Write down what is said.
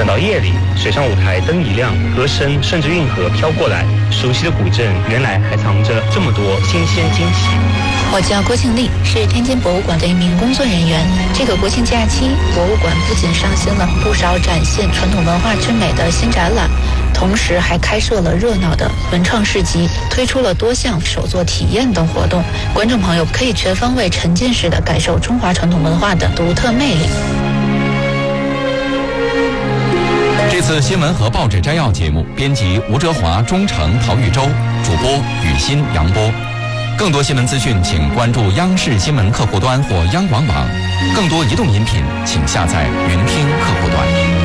等到夜里，水上舞台灯一亮，歌声顺着运河飘过来，熟悉的古镇原来还藏着这么多新鲜惊喜。 我叫郭庆丽，是天津博物馆的一名工作人员。这个国庆假期，博物馆不仅上新了不少展现传统文化之美的新展览，同时还开设了热闹的文创市集，推出了多项手作体验等活动。观众朋友可以全方位沉浸式的感受中华传统文化的独特魅力。 这次新闻和报纸摘要节目，编辑吴哲华、钟诚、陶玉洲，主播雨欣、杨波。更多新闻资讯，请关注央视新闻客户端或央广网。更多移动音频，请下载云听客户端。